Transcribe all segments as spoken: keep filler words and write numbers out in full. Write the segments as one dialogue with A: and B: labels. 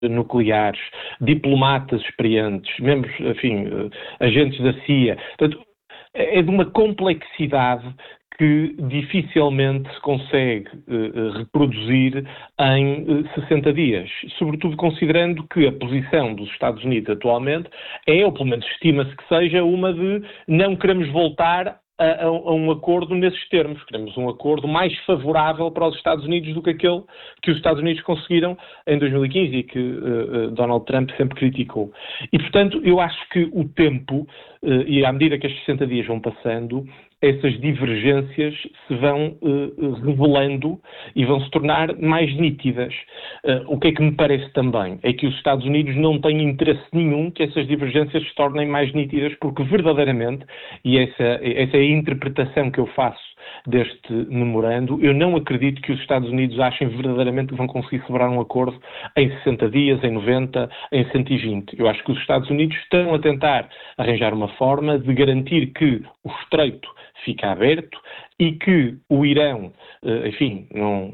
A: nucleares, diplomatas experientes, membros, enfim, agentes da C I A. Portanto, é de uma complexidade que dificilmente se consegue uh, reproduzir em uh, sessenta dias, sobretudo considerando que a posição dos Estados Unidos atualmente é, ou pelo menos estima-se que seja, uma de não queremos voltar a, a um acordo nesses termos. Queremos um acordo mais favorável para os Estados Unidos do que aquele que os Estados Unidos conseguiram em dois mil e quinze e que uh, uh, Donald Trump sempre criticou. E, portanto, eu acho que o tempo, uh, e à medida que estes sessenta dias vão passando, essas divergências se vão uh, revelando e vão se tornar mais nítidas. Uh, o que é que me parece também é que os Estados Unidos não têm interesse nenhum que essas divergências se tornem mais nítidas, porque verdadeiramente, e essa, essa é a interpretação que eu faço deste memorando, eu não acredito que os Estados Unidos achem verdadeiramente que vão conseguir celebrar um acordo em sessenta dias, em noventa, em cento e vinte. Eu acho que os Estados Unidos estão a tentar arranjar uma forma de garantir que o estreito fica aberto e que o Irão, enfim, não,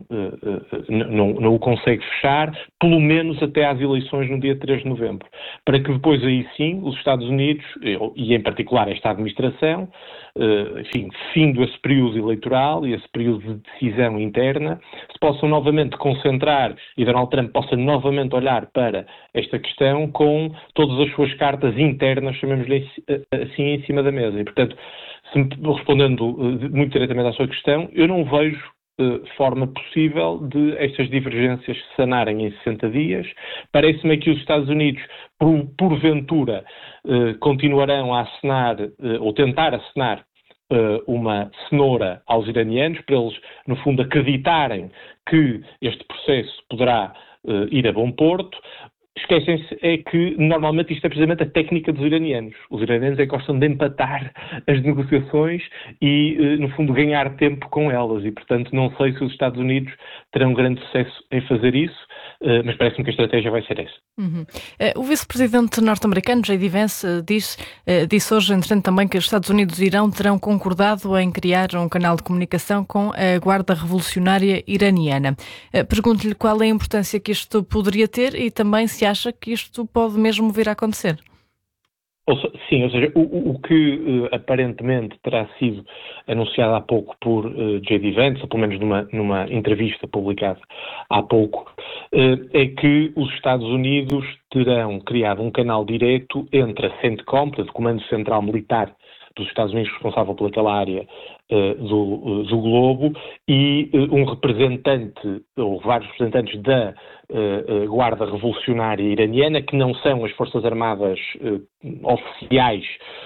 A: não, não o consegue fechar, pelo menos até às eleições no dia três de novembro, para que depois aí sim os Estados Unidos, e em particular esta administração, enfim, findo esse período eleitoral e esse período de decisão interna, se possam novamente concentrar e Donald Trump possa novamente olhar para esta questão com todas as suas cartas internas, chamemos-lhe assim, em cima da mesa. E, portanto, se me, respondendo uh, muito diretamente à sua questão, eu não vejo uh, forma possível de estas divergências se sanarem em sessenta dias. Parece-me que os Estados Unidos, por, porventura, uh, continuarão a acenar, uh, ou tentar acenar, uh, uma cenoura aos iranianos, para eles, no fundo, acreditarem que este processo poderá uh, ir a bom porto. Esquecem-se é que, normalmente, isto é precisamente a técnica dos iranianos. Os iranianos é que gostam de empatar as negociações e, no fundo, ganhar tempo com elas. E, portanto, não sei se os Estados Unidos terão grande sucesso em fazer isso, mas parece-me que a estratégia vai ser essa.
B: Uhum. O vice-presidente norte-americano, J D Vance, diz, disse hoje, entretanto, também que os Estados Unidos e Irão terão concordado em criar um canal de comunicação com a Guarda Revolucionária Iraniana. Pergunto-lhe qual é a importância que isto poderia ter e também se acha que isto pode mesmo vir a acontecer.
A: Sim, ou seja, o, o que uh, aparentemente terá sido anunciado há pouco por uh, J D Vance, ou pelo menos numa, numa entrevista publicada há pouco, uh, é que os Estados Unidos terão criado um canal direto entre a CENTCOM, portanto, o Comando Central Militar dos Estados Unidos responsável pelaquela área uh, do, uh, do globo, e uh, um representante, ou vários representantes da uh, uh, Guarda Revolucionária Iraniana, que não são as Forças Armadas uh, oficiais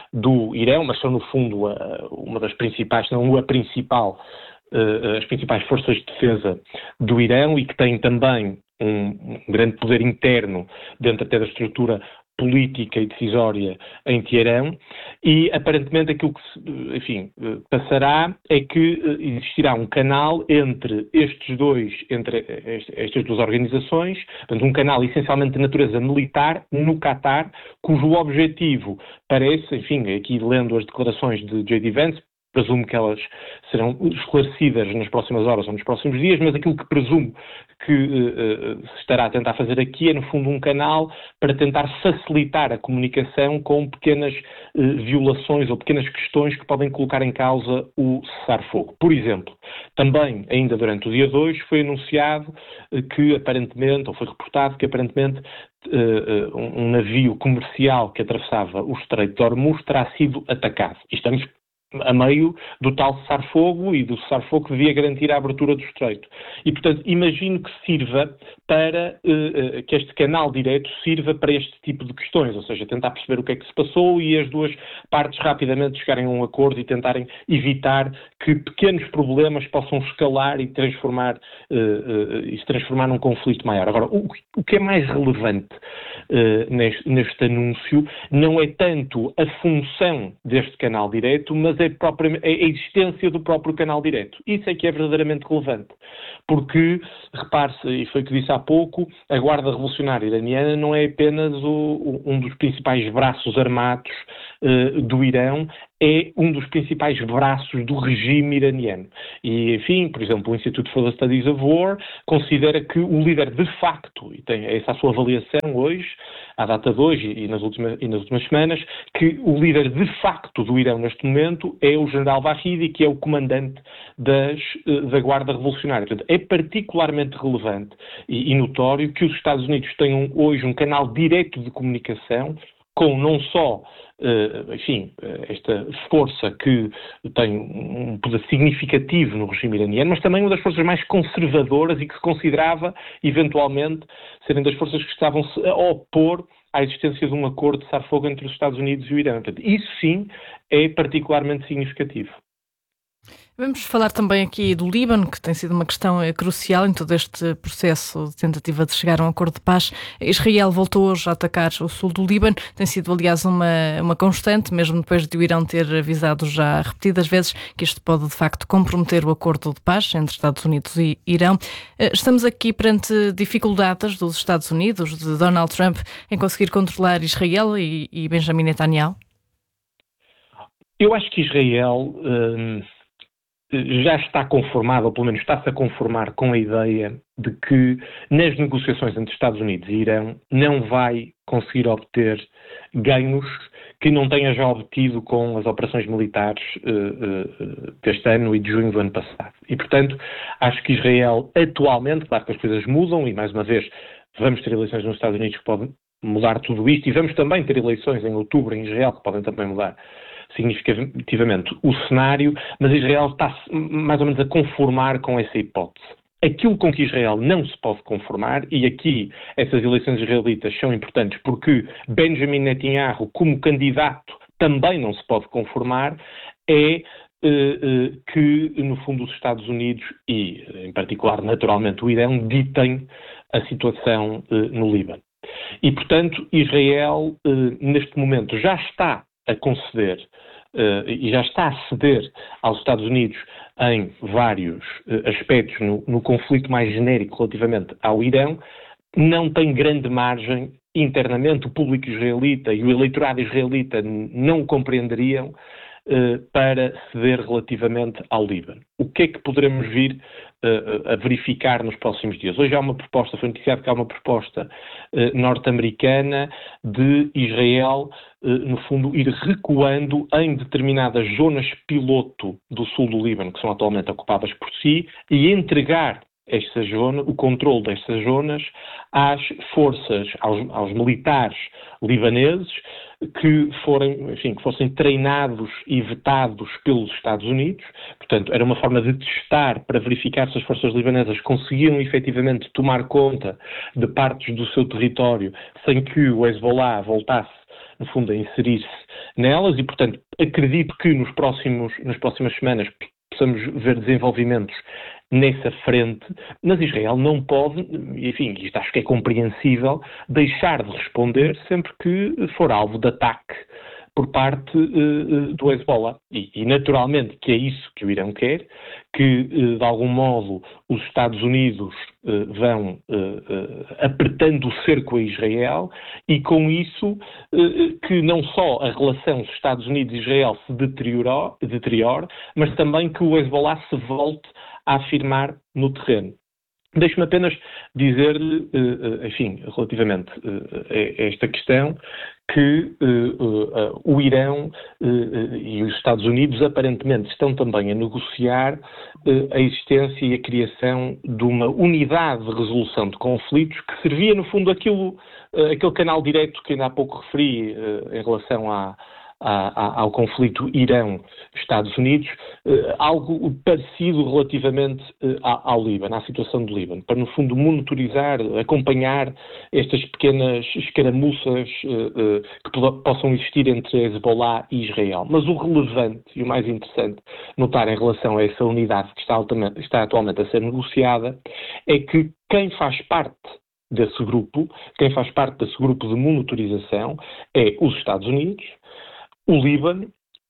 A: do Irão, mas são, no fundo, uh, uma das principais, se não a principal, uh, as principais forças de defesa do Irão, e que têm também um, um grande poder interno dentro até da estrutura política e decisória em Teherão, e aparentemente aquilo que, enfim, passará é que existirá um canal entre estes dois, entre estas duas organizações, portanto, um canal essencialmente de natureza militar no Catar, cujo objetivo parece, enfim, aqui lendo as declarações de J D Vance, presumo que elas serão esclarecidas nas próximas horas ou nos próximos dias, mas aquilo que presumo que uh, se estará a tentar fazer aqui é, no fundo, um canal para tentar facilitar a comunicação com pequenas uh, violações ou pequenas questões que podem colocar em causa o cessar-fogo. Por exemplo, também, ainda durante o dia dois, foi anunciado uh, que, aparentemente, ou foi reportado que, aparentemente, uh, uh, um, um navio comercial que atravessava o Estreito de Hormuz terá sido atacado. E estamos a meio do tal cessar-fogo e do cessar-fogo que devia garantir a abertura do estreito. E, portanto, imagino que sirva para, uh, que este canal direto sirva para este tipo de questões, ou seja, tentar perceber o que é que se passou e as duas partes rapidamente chegarem a um acordo e tentarem evitar que pequenos problemas possam escalar e transformar, uh, uh, e se transformar num conflito maior. Agora, o, o que é mais relevante uh, neste, neste anúncio não é tanto a função deste canal direto, mas é a existência do próprio canal direto. Isso é que é verdadeiramente relevante. Porque, repare-se, e foi o que disse há pouco, a Guarda Revolucionária Iraniana não é apenas o, um dos principais braços armados uh, do Irão, é um dos principais braços do regime iraniano. E, enfim, por exemplo, o Institute for the Studies of War considera que o líder de facto, e tem essa a sua avaliação hoje, à data de hoje e nas últimas, e nas últimas semanas, que o líder de facto do Irão neste momento é o general Vahidi, que é o comandante das, da Guarda Revolucionária. Portanto, é particularmente relevante e, e notório que os Estados Unidos tenham hoje um canal direto de comunicação com não só, enfim, esta força que tem um poder significativo no regime iraniano, mas também uma das forças mais conservadoras e que se considerava, eventualmente, serem das forças que estavam-se a opor à existência de um acordo de cessar-fogo entre os Estados Unidos e o Irã. Portanto, isso sim é particularmente significativo.
B: Vamos falar também aqui do Líbano, que tem sido uma questão crucial em todo este processo de tentativa de chegar a um acordo de paz. Israel voltou hoje a atacar o sul do Líbano, tem sido, aliás, uma, uma constante, mesmo depois de o Irão ter avisado já repetidas vezes que isto pode, de facto, comprometer o acordo de paz entre Estados Unidos e Irão. Estamos aqui perante dificuldades dos Estados Unidos, de Donald Trump, em conseguir controlar Israel e, e Benjamin Netanyahu?
A: Eu acho que Israel... Hum... já está conformado, ou pelo menos está-se a conformar com a ideia de que nas negociações entre Estados Unidos e Irão não vai conseguir obter ganhos que não tenha já obtido com as operações militares uh, uh, deste ano e de junho do ano passado. E, portanto, acho que Israel atualmente, claro que as coisas mudam e, mais uma vez, vamos ter eleições nos Estados Unidos que podem mudar tudo isto e vamos também ter eleições em outubro em Israel que podem também mudar significativamente o cenário, mas Israel está mais ou menos a conformar com essa hipótese. Aquilo com que Israel não se pode conformar, e aqui essas eleições israelitas são importantes porque Benjamin Netanyahu, como candidato, também não se pode conformar, é uh, uh, que, no fundo, os Estados Unidos e, em particular, naturalmente, o Irão, ditem a situação uh, no Líbano. E, portanto, Israel, uh, neste momento, já está a conceder uh, e já está a ceder aos Estados Unidos em vários uh, aspectos no, no conflito mais genérico relativamente ao Irão, não tem grande margem internamente, o público israelita e o eleitorado israelita não o compreenderiam uh, para ceder relativamente ao Líbano. O que é que poderemos vir uh, a verificar nos próximos dias? Hoje há uma proposta, foi noticiado que há uma proposta uh, norte-americana de Israel, uh, no fundo, ir recuando em determinadas zonas piloto do sul do Líbano, que são atualmente ocupadas por si, e entregar esta zona, o controle destas zonas às forças, aos, aos militares libaneses que, forem, enfim, que fossem treinados e vetados pelos Estados Unidos. Portanto, era uma forma de testar para verificar se as forças libanesas conseguiam efetivamente tomar conta de partes do seu território sem que o Hezbollah voltasse, no fundo, a inserir-se nelas e, portanto, acredito que nos próximos, nas próximas semanas possamos ver desenvolvimentos nessa frente, mas Israel não pode, enfim, isto acho que é compreensível, deixar de responder sempre que for alvo de ataque por parte uh, do Hezbollah. E, e naturalmente que é isso que o Irão quer, que uh, de algum modo os Estados Unidos uh, vão uh, uh, apertando o cerco a Israel e com isso uh, que não só a relação dos Estados Unidos e Israel se deteriorou, deteriore, mas também que o Hezbollah se volte a afirmar no terreno. Deixe-me apenas dizer-lhe, enfim, relativamente a esta questão, que o Irão e os Estados Unidos aparentemente estão também a negociar a existência e a criação de uma unidade de resolução de conflitos que servia, no fundo, aquilo, aquele canal direto que ainda há pouco referi em relação à ao conflito Irão-Estados Unidos, algo parecido relativamente ao Líbano, à situação do Líbano, para no fundo monitorizar, acompanhar estas pequenas escaramuças que possam existir entre Hezbollah e Israel. Mas o relevante e o mais interessante notar em relação a essa unidade que está, está atualmente a ser negociada é que quem faz parte desse grupo, quem faz parte desse grupo de monitorização é os Estados Unidos, o Líbano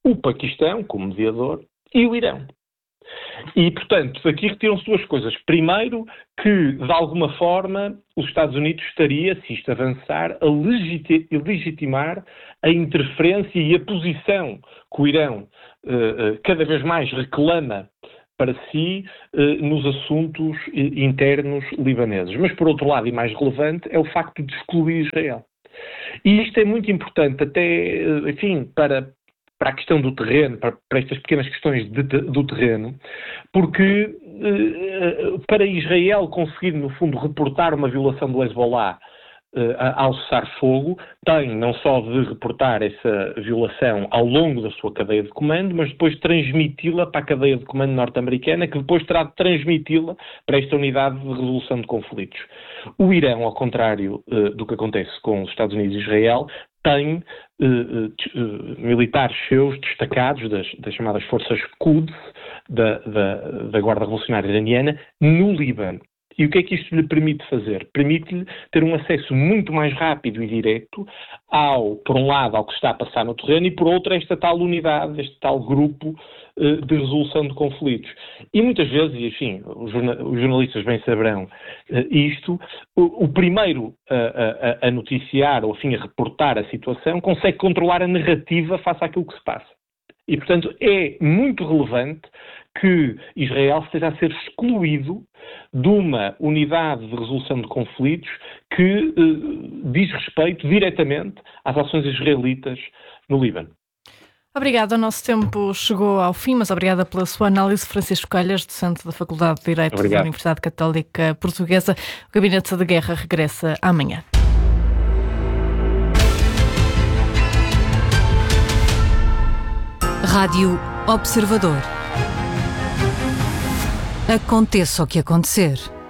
A: o Paquistão, como mediador, e o Irão. E, portanto, aqui retiram-se duas coisas. Primeiro, que, de alguma forma, os Estados Unidos estaria, se isto avançar, a legiti- legitimar a interferência e a posição que o Irão uh, uh, cada vez mais reclama para si uh, nos assuntos uh, internos libaneses. Mas, por outro lado, e mais relevante, é o facto de excluir Israel. E isto é muito importante até, uh, enfim, para... para a questão do terreno, para, para estas pequenas questões de, de, do terreno, porque eh, para Israel conseguir, no fundo, reportar uma violação do Hezbollah eh, ao cessar-fogo, tem não só de reportar essa violação ao longo da sua cadeia de comando, mas depois transmiti-la para a cadeia de comando norte-americana, que depois terá de transmiti-la para esta unidade de resolução de conflitos. O Irão, ao contrário eh, do que acontece com os Estados Unidos e Israel, tem uh, uh, militares seus destacados das, das chamadas forças Quds da, da, da Guarda Revolucionária Iraniana no Líbano. E o que é que isto lhe permite fazer? Permite-lhe ter um acesso muito mais rápido e direto ao, por um lado, ao que está a passar no terreno e, por outro, a esta tal unidade, este tal grupo uh, de resolução de conflitos. E muitas vezes, e enfim, os, jorna- os jornalistas bem saberão uh, isto, o, o primeiro a, a, a noticiar ou, enfim, a reportar a situação consegue controlar a narrativa face àquilo que se passa. E, portanto, é muito relevante que Israel esteja a ser excluído de uma unidade de resolução de conflitos que eh, diz respeito diretamente às ações israelitas no Líbano.
B: Obrigada, o nosso tempo chegou ao fim, mas obrigada pela sua análise, Francisco Calhas, docente da Faculdade de Direito Obrigado. Da Universidade Católica Portuguesa. O Gabinete de Guerra regressa amanhã.
C: Rádio Observador. Aconteça o que acontecer.